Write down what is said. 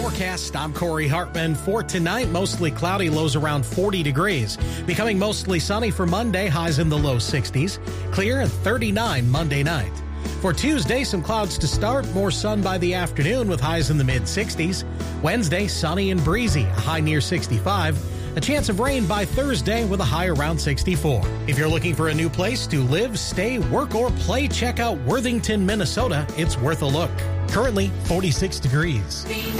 forecast. I'm Corey Hartman. For tonight, mostly cloudy, lows around 40 degrees. Becoming mostly sunny for Monday, highs in the low 60s. Clear at 39 Monday night. For Tuesday, some clouds to start, more sun by the afternoon with highs in the mid-60s. Wednesday, sunny and breezy, a high near 65. A chance of rain by Thursday with a high around 64. If you're looking for a new place to live, stay, work, or play, check out Worthington, Minnesota. It's worth a look. Currently 46 degrees.